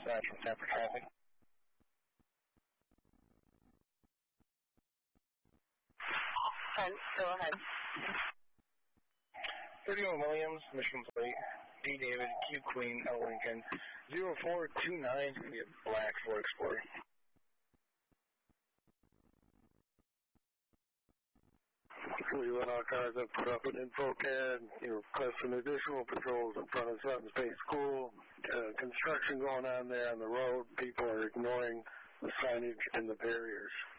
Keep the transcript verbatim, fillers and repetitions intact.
uh, consent for traffic. And go ahead. thirty-one Williams, mission plate, D David, Q Queen, L Lincoln, zero four two nine, black Ford Explorer. We went our cars up, put up an info CAD, you know, requesting additional patrols in front of Sutton State School. Uh, construction going on there on the road. People are ignoring the signage and the barriers.